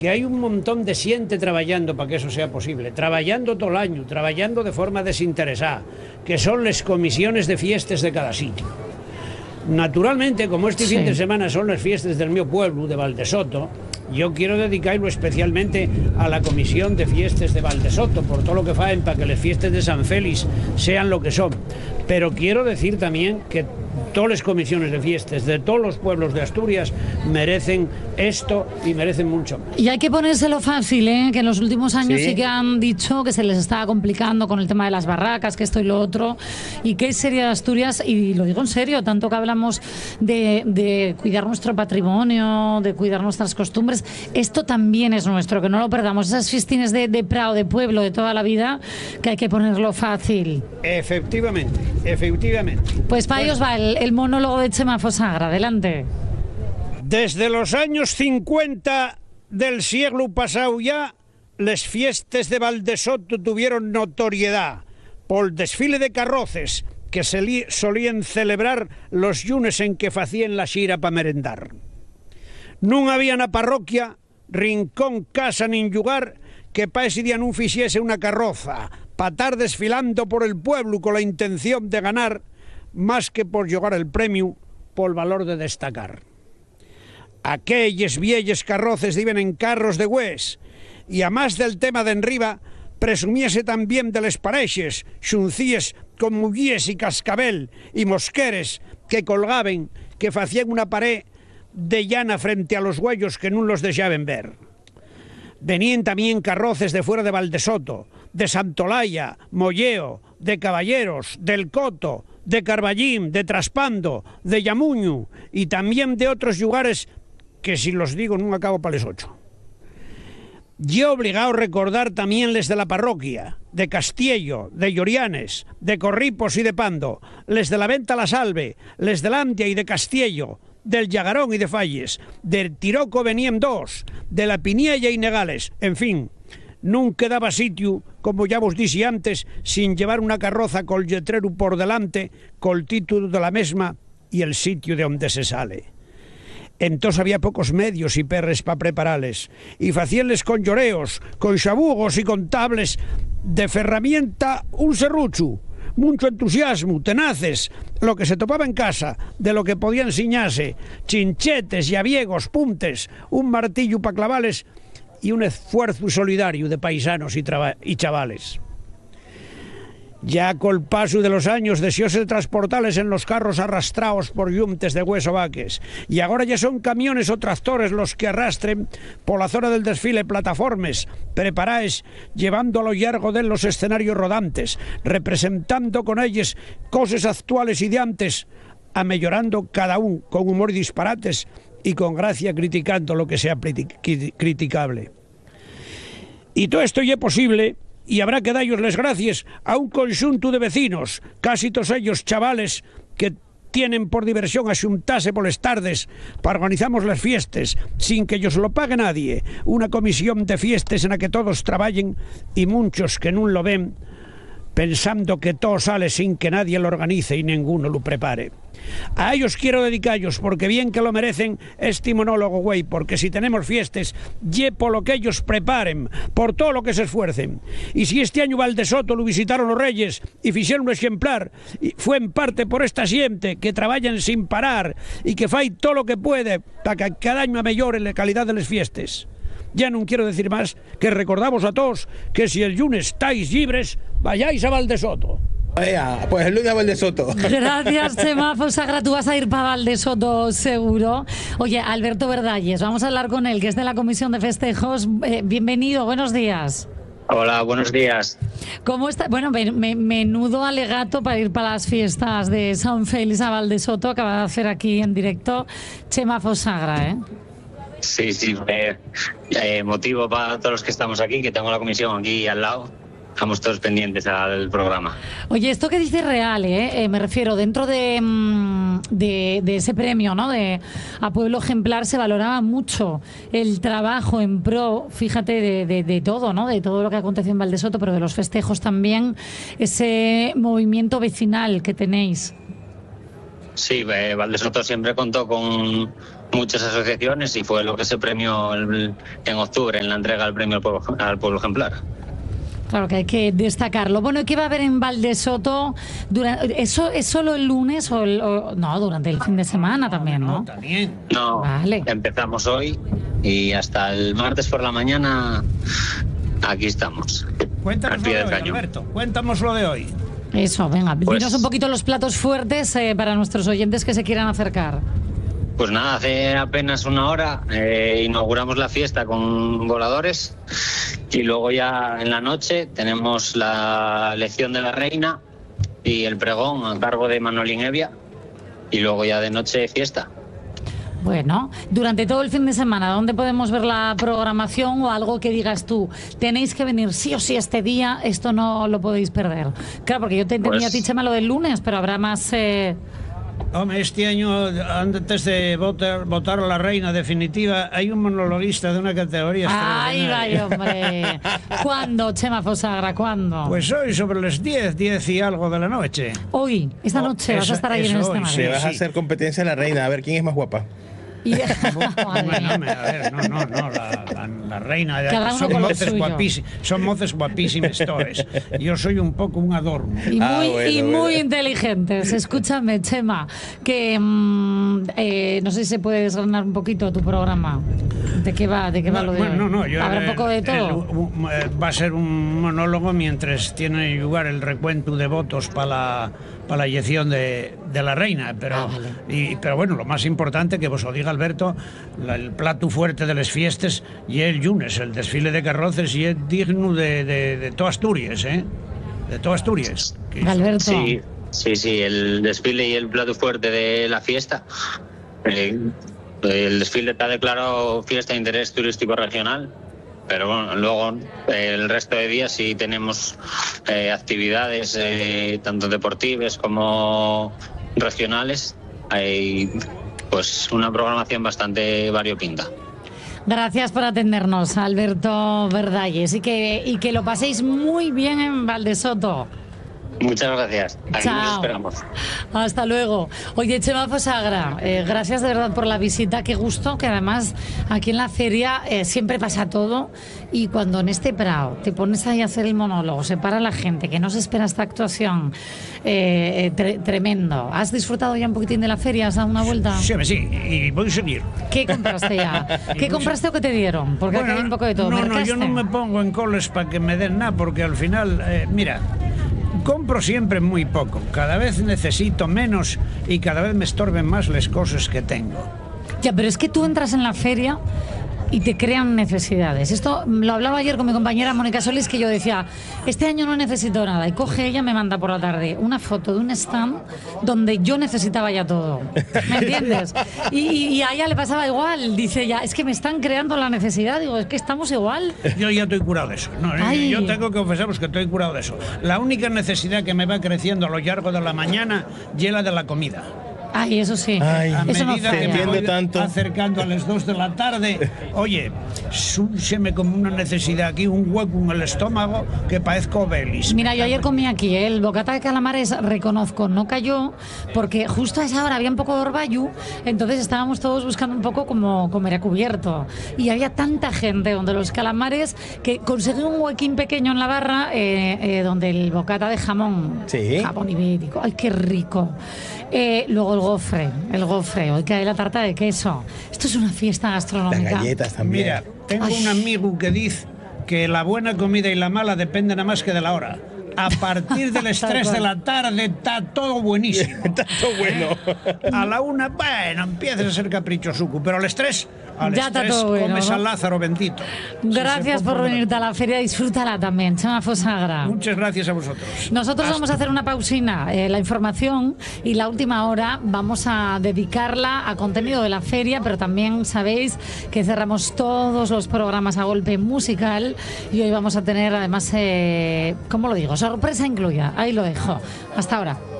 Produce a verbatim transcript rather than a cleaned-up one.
que hay un montón de xente traballando para que eso sea posible, traballando todo el año, traballando de forma desinteresada, que son las comisiones de fiestas de cada sitio. Naturalmente, como este sí. fin de semana son las fiestas del mío pueblo, de Valdesoto, yo quiero dedicarlo especialmente a la comisión de fiestas de Valdesoto, por todo lo que faen para que las fiestas de San Félix sean lo que son. Pero quiero decir también que todas las comisiones de fiestas de todos los pueblos de Asturias merecen esto y merecen mucho más. Y hay que ponérselo fácil, ¿eh? Que en los últimos años sí. sí que han dicho que se les estaba complicando con el tema de las barracas, que esto y lo otro, y que es serio de Asturias, y lo digo en serio, tanto que hablamos de, de cuidar nuestro patrimonio, de cuidar nuestras costumbres, esto también es nuestro, que no lo perdamos, esas fiestines de, de Prado, de pueblo, de toda la vida, que hay que ponerlo fácil. Efectivamente, efectivamente. Pues para ellos va el, el monólogo de Chema Fosagra, adelante. Desde los años cincuenta del siglo pasado ya, las fiestas de Valdesoto tuvieron notoriedad por el desfile de carroces que se li- solían celebrar los llunes en que facían la xira para merendar. Non había na parroquia rincón, casa nin lugar que pa ese día non fixese unha carroza pa estar desfilando por el pueblo con la intención de ganar más que por llogar el premio por valor de destacar. Aquelles vielles carroces iban en carros de gües y a más del tema de enriba presumíase también de les parexes, xuncíes con muguíes y cascabel y mosqueres que colgaben, que facían una pared de llana frente a los güellos que non los deixaban ver. Venían también carroces de fuera de Valdesoto, de Santolaya, Molleo, de Caballeros, del Coto, de Carballín, de Traspando, de Llamuño y también de otros lugares que si los digo no acabo para les ocho. Yo obligado a recordar también les de la parroquia, de Castiello, de Llorianes, de Corripos y de Pando, les de la Venta La Salve, les de Landia y de Castiello, del Llagarón y de Falles, del Tiroco venían dos, de la Piniella y Negales, en fin, nunca daba sitio, como ya vos dixi antes, sin llevar una carroza col letrero por delante, col título de la mesma y el sitio de onde se sale. Entonces había pocos medios y perres para prepararles, y facíanles con lloreos, con xabugos y con tables de ferramienta un serrucho, mucho entusiasmo, tenaces, lo que se topaba en casa, de lo que podía enseñarse, chinchetes, llaviegos, puntes, un martillo para clavales y un esfuerzo solidario de paisanos y, y chavales. Ya col paso de los años deseóse transportarles en los carros arrastrados por yuntes de hueso vaques, y ahora ya son camiones o tractores los que arrastren por la zona del desfile plataformes preparaes, llevando a lo largo de los escenarios rodantes, representando con ellos cosas actuales y de antes, amellorando cada uno con humor y disparates y con gracia criticando lo que sea criticable. Y todo esto ya es posible, y habrá que darles las gracias a un conjunto de vecinos, casi todos ellos chavales, que tienen por diversión axuntarse por las tardes para organizamos las fiestas, sin que ellos lo pague nadie, una comisión de fiestas en la que todos trabajen y muchos que no lo ven, pensando que todo sale sin que nadie lo organice y ninguno lo prepare. A ellos quiero dedicarlos, porque bien que lo merecen este monólogo, güey, porque si tenemos fiestas, ye por lo que ellos preparen, por todo lo que se esfuercen. Y si este año Valdesoto lo visitaron los reyes y fixeron un ejemplar, y fue en parte por esta xente que trabajan sin parar y que fai todo lo que puede para que cada año mejore la calidad de las fiestas. Ya no quiero decir más que recordamos a todos que si el lunes estáis libres, vayáis a Valdesoto. Oiga, pues el lunes a Valdesoto. Gracias, Chema Fosagra. Tú vas a ir para Valdesoto seguro. Oye, Alberto Verdalles, vamos a hablar con él, que es de la Comisión de Festejos. Eh, bienvenido, buenos días. Hola, buenos días. ¿Cómo está? Bueno, me, me, menudo alegato para ir para las fiestas de San Félix a Valdesoto. Acaba de hacer aquí en directo Chema Fosagra, ¿eh? Sí, sí, eh, eh, motivo para todos los que estamos aquí, que tengo la comisión aquí al lado. Estamos todos pendientes al programa. Oye, esto que dice real, ¿eh? Eh, me refiero, dentro de, de, de ese premio, ¿no? De a Pueblo Ejemplar se valoraba mucho el trabajo en pro, fíjate, de, de, de todo, ¿no? De todo lo que aconteció en Valdesoto, pero de los festejos también, ese movimiento vecinal que tenéis. Sí, eh, Valdesoto siempre contó con muchas asociaciones y fue lo que se premió el, en octubre en la entrega del premio al pueblo, al pueblo ejemplar. Claro que hay que destacarlo. Bueno, ¿qué va a haber en Valdesoto? Durante, ¿eso es solo el lunes o, el, o no, durante el fin de semana también, no? No, también. No, vale. Empezamos hoy y hasta el martes por la mañana aquí estamos. Cuéntanos al pie lo de del hoy, cañón. Alberto. Cuéntanos lo de hoy. Eso, venga, Pues- dinos un poquito los platos fuertes eh, para nuestros oyentes que se quieran acercar. Pues nada, hace apenas una hora eh, inauguramos la fiesta con voladores y luego ya en la noche tenemos la elección de la reina y el pregón a cargo de Manolín Evia y luego ya de noche fiesta. Bueno, durante todo el fin de semana, ¿dónde podemos ver la programación o algo que digas tú? Tenéis que venir sí o sí este día, esto no lo podéis perder. Claro, porque yo te entendía Pues- a ti, Chema, lo del lunes, pero habrá más... Eh... Hombre, este año, antes de votar, votar a la reina definitiva, hay un monologuista de una categoría Ay, extraordinaria. vaya, hombre. ¿Cuándo, Chema Fosagra? ¿Cuándo? Pues hoy sobre las diez, diez y algo de la noche. Hoy, esta Oh, noche, vas eso- a estar ahí en eso este hoy, Madrid. sí. Le vas a hacer competencia a la reina, a ver quién es más guapa. Y- Madre Bueno, mía. me- a ver, no, no, no, la, la, la reina, Cada uno son con lo moces suyo. guapísimas, son moces guapísimas todas. Yo soy un poco un adorno. Y muy, Ah, bueno, y bueno. muy inteligentes. Escúchame, Chema, que mm, eh, no sé si se puede desgranar un poquito tu programa. ¿De qué va, de qué va lo de Bueno, hoy? no, no, yo, ¿Habrá un eh, poco de el- todo? un- eh, va a ser un monólogo mientras tiene lugar el recuento de votos para la, para la elección de, de la reina. Pero, Ah, vale. y, pero bueno, lo más importante que vos lo diga Alberto, la- el plato fuerte de las fiestas y el lunes, el desfile de carroces y es digno de, de, de toda Asturias, ¿eh? De toda Asturias. Que- Alberto. Sí, sí, sí, el desfile y el plato fuerte de la fiesta. Eh, el desfile está declarado fiesta de interés turístico regional, pero bueno, luego eh, el resto de días sí tenemos eh, actividades eh, tanto deportivas como regionales. Hay pues una programación bastante variopinta. Gracias por atendernos, Alberto Verdalles, y que, y que lo paséis muy bien en Valdesoto. Muchas gracias. Aquí nos Chao. esperamos. Hasta luego. Oye, Chema Fosagra, eh, gracias de verdad por la visita. Qué gusto, que además aquí en la feria eh, siempre pasa todo. Y cuando en este Prado te pones ahí a hacer el monólogo, se para la gente, que no se espera esta actuación, eh, eh, tre- tremendo. ¿Has disfrutado ya un poquitín de la feria? ¿Has dado una vuelta? Sí, hombre, sí, y voy a seguir. ¿Qué compraste ya? ¿Qué compraste o qué te dieron? Porque aquí hay un poco de todo. No, no, ¿Mercaste? yo no me pongo en coles para que me den nada, porque al final, eh, mira, compro siempre muy poco. Cada vez necesito menos y cada vez me estorben más las cosas que tengo. Ya, pero es que tú entras en la feria y te crean necesidades. Esto lo hablaba ayer con mi compañera Mónica Solís, que yo decía, este año no necesito nada. Y coge ella, me manda por la tarde una foto de un stand donde yo necesitaba ya todo. ¿Me entiendes? Y, y- y a ella le pasaba igual. Dice ella, es que me están creando la necesidad. Digo, es que estamos igual. Yo ya estoy curado de eso. No, Ay. yo tengo que confesaros que estoy curado de eso. La única necesidad que me va creciendo a lo largo de la mañana es la de la comida. Ay, eso sí. Ay, A eso no medida que falla. me Entiendo voy tanto. acercando a las dos de la tarde, oye, súrseme como una necesidad aquí, un hueco en el estómago que parezco Belis. Mira, yo ayer comí aquí, ¿eh? El bocata de calamares, reconozco, no cayó, porque justo a esa hora había un poco de orvallo, entonces estábamos todos buscando un poco como comer a cubierto. Y había tanta gente donde los calamares que conseguí un huequín pequeño en la barra eh, eh, donde el bocata de jamón, Sí. jamón ibérico, ¡ay, qué rico! Eh, luego el gofre, el gofre, hoy cae la tarta de queso. Esto es una fiesta Las gastronómica. galletas también. Mira, tengo Ay. un amigo que dice que la buena comida y la mala dependen nada más que de la hora. A partir de las Tal tres de cual. la tarde está todo buenísimo. Está todo bueno. A la una, bueno, empiezas a ser caprichosuco, pero a las tres, a las Ya está tres todo bueno, comes ¿no? a Lázaro bendito. Gracias Sí, se por puede- venirte a la feria, disfrútala también, Chema Fosagra. Muchas gracias a vosotros. Nosotros Hasta- vamos a hacer una pausina, eh, la información y la última hora vamos a dedicarla a contenido de la feria, pero también sabéis que cerramos todos los programas a golpe musical y hoy vamos a tener además, eh, ¿cómo lo digo? Sorpresa incluida, ahí lo dejo. Hasta ahora.